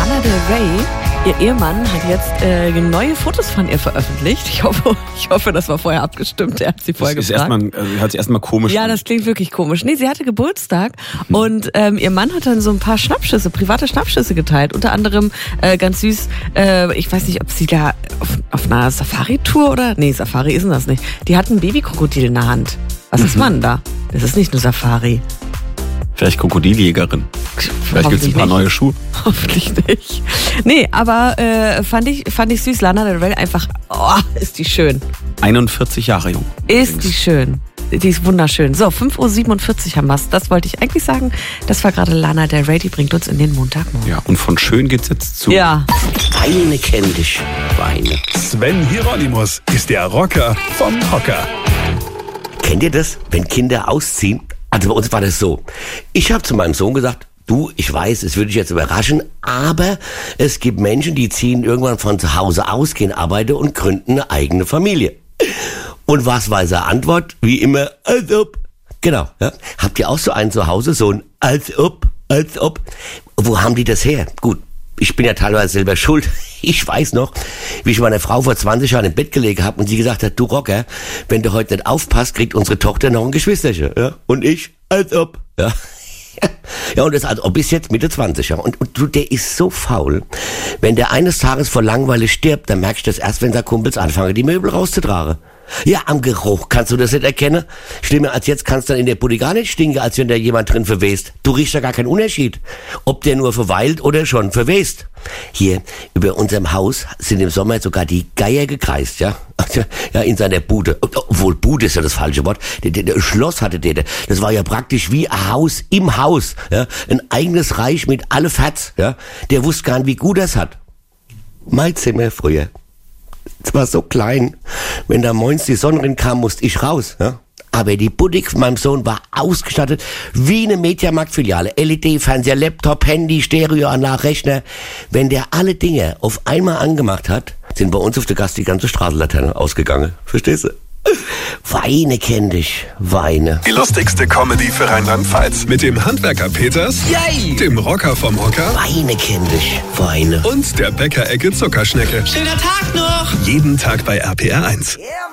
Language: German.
Lana Del Rey, ihr Ehemann, hat jetzt neue Fotos von ihr veröffentlicht. Ich hoffe, das war vorher abgestimmt. Er hat sie vorher gefragt. Hört sich erstmal komisch Ja, an. das klingt wirklich komisch. Nee, sie hatte Geburtstag und ihr Mann hat dann so ein paar private Schnappschüsse geteilt. Unter anderem ganz süß, ich weiß nicht, ob sie da auf einer Safari-Tour oder... Nee, Safari ist das nicht. Die hatten ein Babykrokodil in der Hand. Was ist man da? Das ist nicht nur Safari. Vielleicht Krokodiljägerin. Vielleicht gibt es ein paar neue Schuhe. Hoffentlich nicht. Nee, aber fand ich süß. Lana Del Rey einfach, ist die schön. 41 Jahre jung. Ist die schön. Die ist wunderschön. So, 5.47 Uhr haben wir's. Das wollte ich eigentlich sagen. Das war gerade Lana Del Rey, die bringt uns in den Montagmorgen. Ja, und von schön geht's jetzt zu. Ja. Weine kenn dich, Weine. Sven Hieronymus ist der Rocker vom Hocker. Kennt ihr das, wenn Kinder ausziehen? Also bei uns war das so. Ich habe zu meinem Sohn gesagt, du, ich weiß, es würde dich jetzt überraschen, aber es gibt Menschen, die ziehen irgendwann von zu Hause aus, gehen arbeiten und gründen eine eigene Familie. Und was war seine Antwort? Wie immer, als ob. Genau, ja. Habt ihr auch so einen zu Hause, so ein als ob? Wo haben die das her? Gut, ich bin ja teilweise selber schuld. Ich weiß noch, wie ich meiner Frau vor 20 Jahren im Bett gelegen habe und sie gesagt hat, du Rocker, wenn du heute nicht aufpasst, kriegt unsere Tochter noch ein Geschwisterchen. Ja? Und ich, als ob. Ja. Ja, und das als ob ist jetzt Mitte 20. Ja. Und du, der ist so faul. Wenn der eines Tages vor Langeweile stirbt, dann merkst du das erst, wenn seine Kumpels anfangen, die Möbel rauszutragen. Ja, am Geruch kannst du das nicht erkennen. Schlimmer als jetzt kannst du dann in der Bude gar nicht stinken, als wenn da jemand drin verwest. Du riechst ja gar keinen Unterschied, ob der nur verweilt oder schon verwest. Hier, über unserem Haus sind im Sommer sogar die Geier gekreist, ja. Ja, in seiner Bude. Obwohl, Bude ist ja das falsche Wort. Der Schloss hatte der. Das war ja praktisch wie ein Haus im Haus, ja. Ein eigenes Reich mit alle Fats, ja. Der wusste gar nicht, wie gut das hat. Mein Zimmer früher. Es war so klein. Wenn da morgens die Sonne reinkam, musste ich raus. Ja? Aber die Bude von meinem Sohn war ausgestattet wie eine Mediamarkt-Filiale. LED-Fernseher, Laptop, Handy, Stereoanlage, Rechner. Wenn der alle Dinge auf einmal angemacht hat, sind bei uns auf der Gast die ganze Straßenlaterne ausgegangen. Verstehst du? Weine kenn dich, Weine. Die lustigste Comedy für Rheinland-Pfalz. Mit dem Handwerker Peters, Yay! dem Rocker vom Hocker Weine kenn dich, Weine. und der Bäckerecke Zuckerschnecke. Schöner Tag noch! Jeden Tag bei RPR 1.